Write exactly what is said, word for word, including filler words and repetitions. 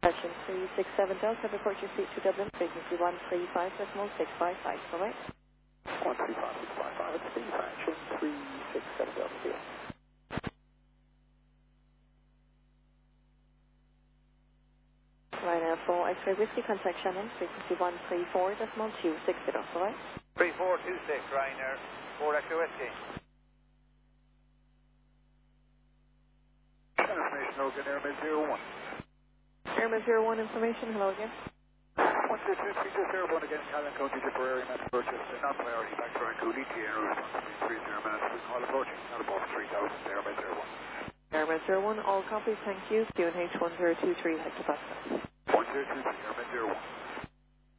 Session three six seven Delta, report your seat to Dublin, frequency one three five decimal six five five, alright? one three five six five five, it's Steve Action three six seven Delta, deal. Ryanair four X-ray Whiskey, contact Shannon, frequency one three four decimal two six zero, alright? three four two six, Ryanair four X-ray Whiskey. Information, Logan, Airman zero one. Airman zero one information, hello again. one two two three, just Airborne again, Callan County, Tipperary, Metro Rochester, not priority, back to Rangoon, E T A, responsibility three zero minutes, we call approaching, not above three thousand, Airman zero one. Airman zero one, all copies, thank you, Q N H one zero two three, Hector Pascal. one zero two three, Airman zero one.